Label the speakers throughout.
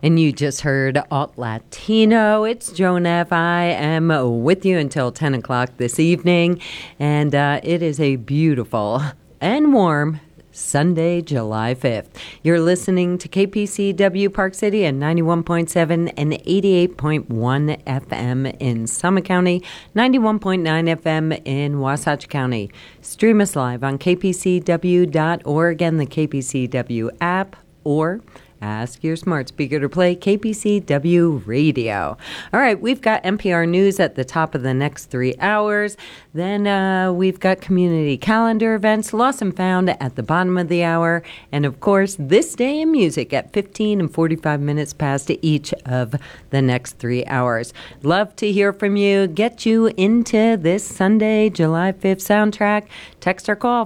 Speaker 1: And you just heard Alt Latino. It's Joan F. I am with you until 10 o'clock this evening. And it is a beautiful and warm Sunday, July 5th. You're listening to KPCW Park City at 91.7 and 88.1 FM in Summit County, 91.9 FM in Wasatch County. Stream us live on kpcw.org and the KPCW app, or ask your smart speaker to play KPCW Radio. All right, we've got NPR News at the top of the next 3 hours. Then we've got community calendar events, lost and found at the bottom of the hour. And, of course, This Day in Music at 15 and 45 minutes past each of the next 3 hours. Love to hear from you. Get you into this Sunday, July 5th soundtrack. Text or call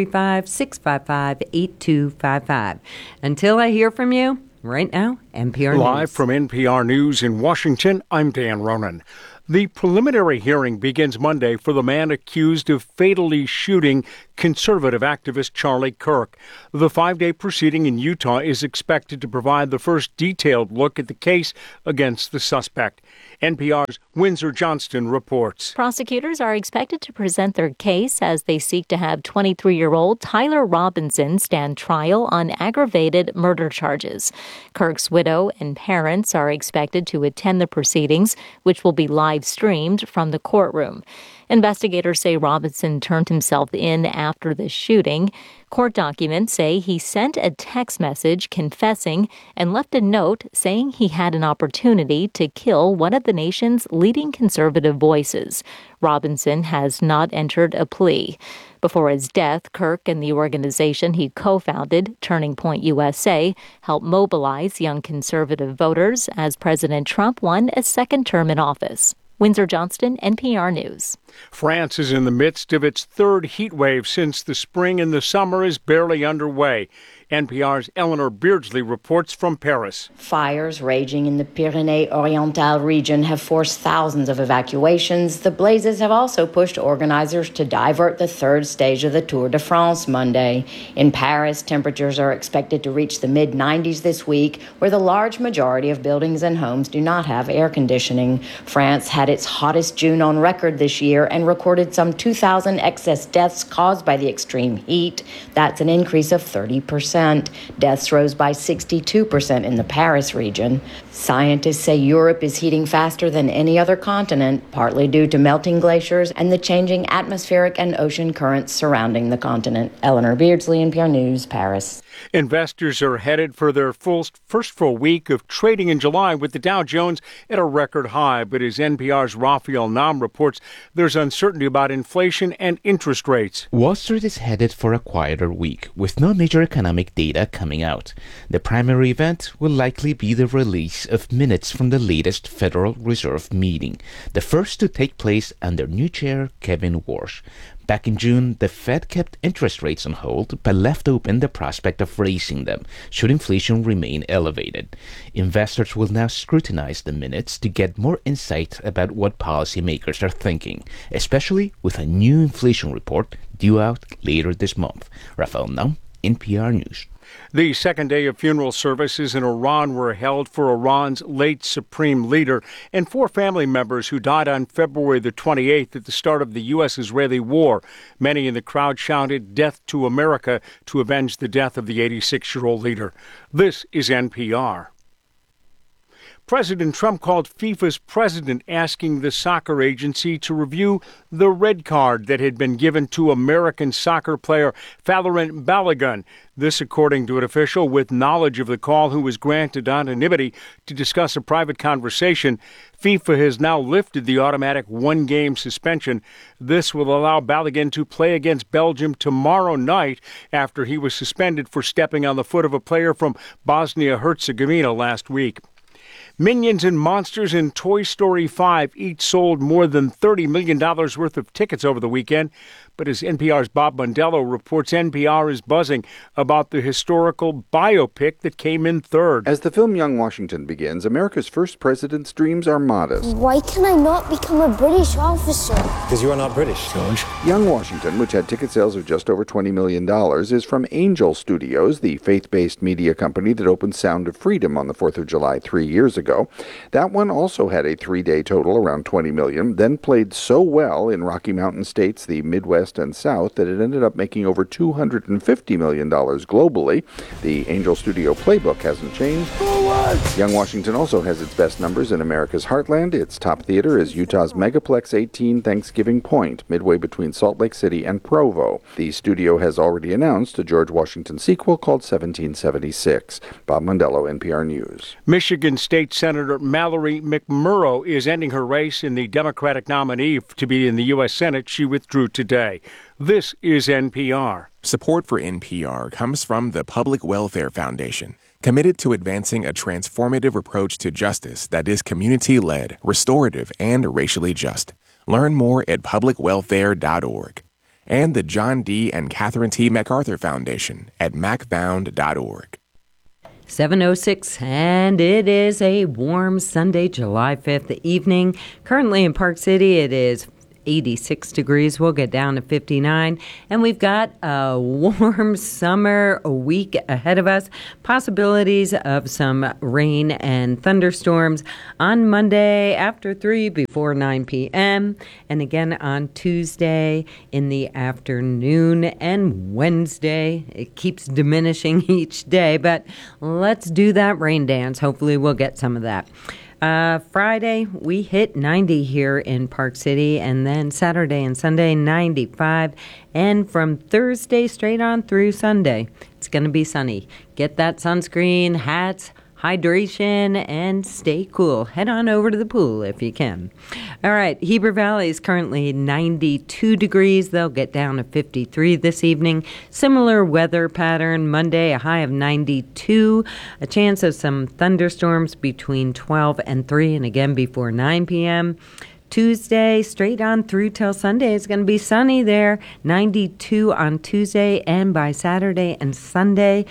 Speaker 1: 435-655-8255. Until I hear from you, right now, NPR News.
Speaker 2: Live from NPR News in Washington, I'm Dan Ronan. The preliminary hearing begins Monday for the man accused of fatally shooting conservative activist Charlie Kirk. The 5-day proceeding in Utah is expected to provide the first detailed look at the case against the suspect. NPR's Windsor Johnston reports.
Speaker 3: Prosecutors are expected to present their case as they seek to have 23-year-old Tyler Robinson stand trial on aggravated murder charges. Kirk's widow and parents are expected to attend the proceedings, which will be live streamed from the courtroom. Investigators say Robinson turned himself in after the shooting. Court documents say he sent a text message confessing and left a note saying he had an opportunity to kill one of the nation's leading conservative voices. Robinson has not entered a plea. Before his death, Kirk and the organization he co-founded, Turning Point USA, helped mobilize young conservative voters as President Trump won a second term in office. Windsor Johnston, NPR News.
Speaker 2: France is in the midst of its third heat wave since the spring, and the summer is barely underway. NPR's Eleanor Beardsley reports from Paris.
Speaker 4: Fires raging in the Pyrénées-Orientales region have forced thousands of evacuations. The blazes have also pushed organizers to divert the third stage of the Tour de France Monday. In Paris, temperatures are expected to reach the mid-90s this week, where the large majority of buildings and homes do not have air conditioning. France had its hottest June on record this year and recorded some 2,000 excess deaths caused by the extreme heat. That's an increase of 30%. Deaths rose by 62% in the Paris region. Scientists say Europe is heating faster than any other continent, partly due to melting glaciers and the changing atmospheric and ocean currents surrounding the continent. Eleanor Beardsley, NPR News, Paris.
Speaker 2: Investors are headed for their first full week of trading in July, with the Dow Jones at a record high. But as NPR's Raphael Nam reports, there's uncertainty about inflation and interest rates.
Speaker 5: Wall Street is headed for a quieter week, with no major economic data coming out. The primary event will likely be the release of minutes from the latest Federal Reserve meeting, the first to take place under new chair Kevin Warsh. Back in June, the Fed kept interest rates on hold, but left open the prospect of raising them should inflation remain elevated. Investors will now scrutinize the minutes to get more insight about what policymakers are thinking, especially with a new inflation report due out later this month. Raphael Nam, NPR News.
Speaker 2: The second day of funeral services in Iran were held for Iran's late supreme leader and 4 family members who died on February the 28th at the start of the U.S.-Israeli war. Many in the crowd shouted "Death to America" to avenge the death of the 86-year-old leader. This is NPR. President Trump called FIFA's president, asking the soccer agency to review the red card that had been given to American soccer player Folarin Balogun. This, according to an official with knowledge of the call who was granted anonymity to discuss a private conversation. FIFA has now lifted the automatic 1-game suspension. This will allow Balogun to play against Belgium tomorrow night after he was suspended for stepping on the foot of a player from Bosnia-Herzegovina last week. Minions and Monsters and Toy Story 5 each sold more than $30 million worth of tickets over the weekend. But as NPR's Bob Mondello reports, NPR is buzzing about the historical biopic that came in third.
Speaker 6: As the film Young Washington begins, America's first president's dreams are modest.
Speaker 7: Why can I not become a British officer?
Speaker 8: Because you are not British, George.
Speaker 6: Young Washington, which had ticket sales of just over $20 million, is from Angel Studios, the faith-based media company that opened Sound of Freedom on the 4th of July 3 years ago. That one also had a 3-day total around $20 million, then played so well in Rocky Mountain states, the Midwest and South, that it ended up making over $250 million globally. The Angel Studio playbook hasn't changed. Young Washington also has its best numbers in America's heartland. Its top theater is Utah's Megaplex 18 Thanksgiving Point, midway between Salt Lake City and Provo. The studio has already announced a George Washington sequel called 1776. Bob Mondello, NPR News.
Speaker 2: Michigan State Senator Mallory McMurrow is ending her race in the Democratic nominee to be in the U.S. Senate. She withdrew today. This is NPR.
Speaker 9: Support for NPR comes from the Public Welfare Foundation, committed to advancing a transformative approach to justice that is community-led, restorative, and racially just. Learn more at publicwelfare.org. And the John D. and Catherine T. MacArthur Foundation at macfound.org.
Speaker 1: 7:06, and it is a warm Sunday, July 5th evening. Currently in Park City, it is 86 degrees. We'll get down to 59, and we've got a warm summer week ahead of us. Possibilities of some rain and thunderstorms on Monday after 3 before 9 p.m. and again on Tuesday in the afternoon and Wednesday. It keeps diminishing each day, but let's do that rain dance. Hopefully we'll get some of that. Friday, we hit 90 here in Park City, and then Saturday and Sunday, 95. And from Thursday straight on through Sunday, it's going to be sunny. Get that sunscreen, hats, hydration, and stay cool. Head on over to the pool if you can. All right, Heber Valley is currently 92 degrees. They'll get down to 53 this evening. Similar weather pattern. Monday, a high of 92. A chance of some thunderstorms between 12 and 3 and again before 9 p.m. Tuesday, straight on through till Sunday, it's going to be sunny there. 92 on Tuesday, and by Saturday and Sunday,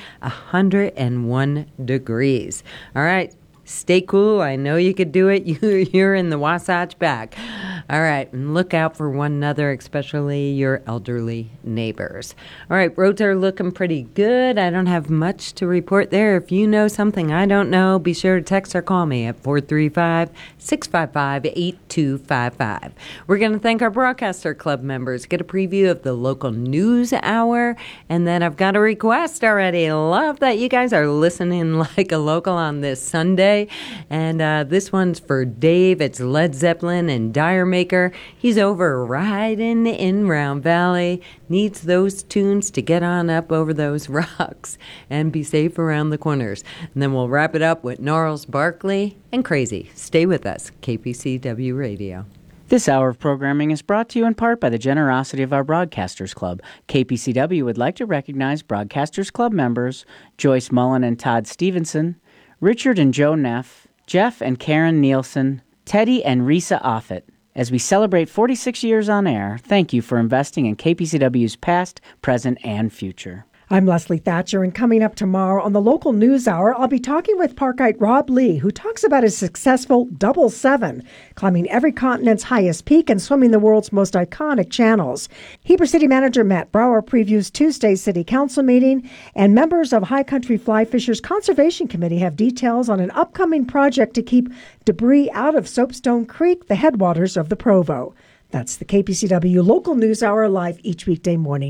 Speaker 1: 101 degrees. All right, stay cool. I know you could do it. You're in the Wasatch back. All right, and look out for one another, especially your elderly neighbors. All right, roads are looking pretty good. I don't have much to report there. If you know something I don't know, be sure to text or call me at 435-655-8255. We're going to thank our Broadcaster Club members, get a preview of the local news hour, and then I've got a request already. Love that you guys are listening like a local on this Sunday, and this one's for Dave. It's Led Zeppelin and Dire Maker. He's over riding in Round Valley, needs those tunes to get on up over those rocks and be safe around the corners. And then we'll wrap it up with Gnarls Barkley and Crazy. Stay with us, KPCW Radio.
Speaker 10: This hour of programming is brought to you in part by the generosity of our Broadcasters Club. KPCW would like to recognize Broadcasters Club members Joyce Mullen and Todd Stevenson, Richard and Joe Neff, Jeff and Karen Nielsen, Teddy and Risa Offit. As we celebrate 46 years on air, thank you for investing in KPCW's past, present, and future.
Speaker 11: I'm Leslie Thatcher, and coming up tomorrow on the Local News Hour, I'll be talking with Parkite Rob Lee, who talks about his successful Double 7, climbing every continent's highest peak and swimming the world's most iconic channels. Heber City Manager Matt Brower previews Tuesday's City Council meeting, and members of High Country Fly Fishers Conservation Committee have details on an upcoming project to keep debris out of Soapstone Creek, the headwaters of the Provo. That's the KPCW Local News Hour, live each weekday morning.